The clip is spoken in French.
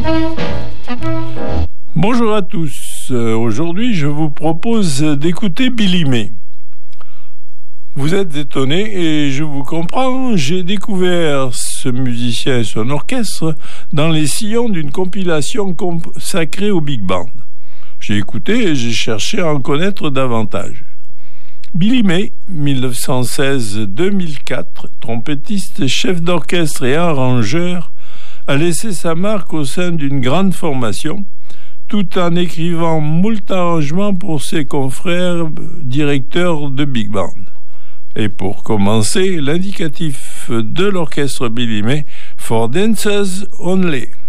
Bonjour à tous. Aujourd'hui, je vous propose d'écouter Billy May. Vous êtes étonnés et je vous comprends. J'ai découvert ce musicien et son orchestre dans les sillons d'une compilation consacrée au Big Band. J'ai écouté et j'ai cherché à en connaître davantage. Billy May, 1916-2004, trompettiste, chef d'orchestre et arrangeur, a laissé sa marque au sein d'une grande formation, tout en écrivant moult arrangements pour ses confrères directeurs de Big Band. Et pour commencer, l'indicatif de l'orchestre Billy May, For Dancers Only.